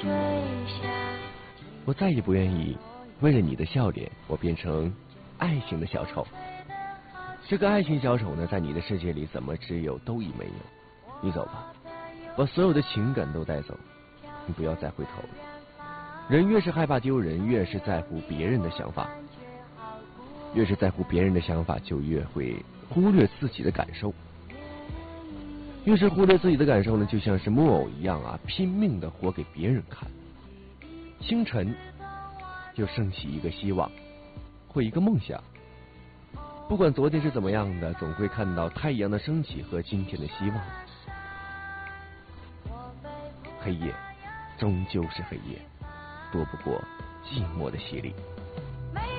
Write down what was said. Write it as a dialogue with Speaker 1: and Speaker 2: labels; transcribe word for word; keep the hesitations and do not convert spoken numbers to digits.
Speaker 1: 我再也不愿意为了你的笑脸，我变成爱情的小丑。这个爱情小丑呢，在你的世界里怎么只有都已没有？你走吧，把所有的情感都带走，你不要再回头了。人越是害怕丢人，越是在乎别人的想法，越是在乎别人的想法，就越会忽略自己的感受。越是忽略自己的感受呢，就像是木偶一样啊，拼命的活给别人看。清晨就升起一个希望或一个梦想，不管昨天是怎么样的，总会看到太阳的升起和今天的希望。黑夜终究是黑夜，躲不过寂寞的洗礼。